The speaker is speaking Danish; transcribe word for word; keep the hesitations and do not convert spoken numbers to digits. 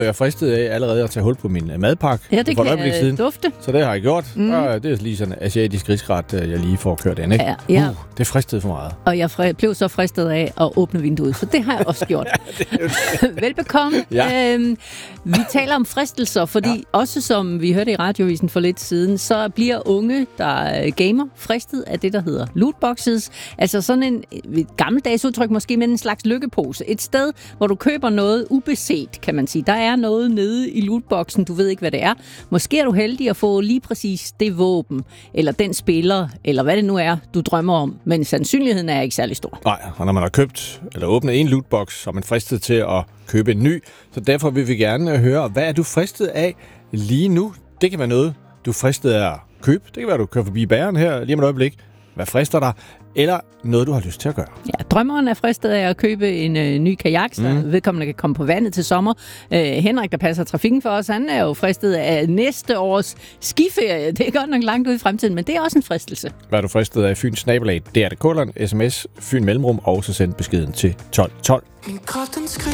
Jeg er fristet af allerede at tage hul på min madpakke. Ja, det for kan jeg dufte. Så det har jeg gjort. Mm. Og det er lige sådan en asiatisk risret, jeg lige får kørt ind. Ikke? Ja, ja. Uh, det fristede for meget. Og jeg fri- blev så fristet af at åbne vinduet, så det har jeg også gjort. Velbekomme. Ja. Øhm, vi taler om fristelser, fordi ja. også som vi hørte i radiovisen for lidt siden, så bliver unge, der gamer, fristet af det, der hedder lootboxes. Altså sådan en et gammeldags udtryk måske, med en slags lykkepose. Et sted, hvor du køber noget ubeset, kan man sige. Der er noget nede i lootboxen, du ved ikke, hvad det er. Måske er du heldig at få lige præcis det våben, eller den spiller, eller hvad det nu er, du drømmer om. Men sandsynligheden er ikke særlig stor. Nej, og når man har købt eller åbnet en lootbox, så er man fristet til at købe en ny. Så derfor vil vi gerne høre, hvad er du fristet af lige nu? Det kan være noget, du er fristet af at købe. Det kan være, du kører forbi bageren her lige om et øjeblik. Hvad frister dig? Eller noget, du har lyst til at gøre. Ja, drømmeren er fristet af at købe en øh, ny kajak, så mm. vedkommende kan komme på vandet til sommer. Øh, Henrik, der passer trafikken for os, han er jo fristet af næste års skiferie. Det er godt nok langt ude i fremtiden, men det er også en fristelse. Hvad er du fristet af? Fyns nabolag, D R D K, sms, Fyn Mellemrum, og så send beskeden til tolv tolv.